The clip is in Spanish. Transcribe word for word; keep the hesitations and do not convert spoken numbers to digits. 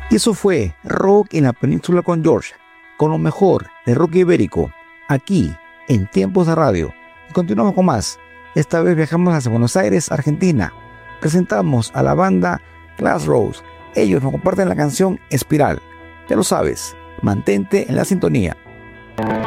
Y eso fue Rock en la Península con George, con lo mejor de rock ibérico, aquí en Tiempos de Radio. Y continuamos con más. Esta vez viajamos hacia Buenos Aires, Argentina. Presentamos a la banda Glass Rose. Ellos nos comparten la canción Espiral. Ya lo sabes, mantente en la sintonía.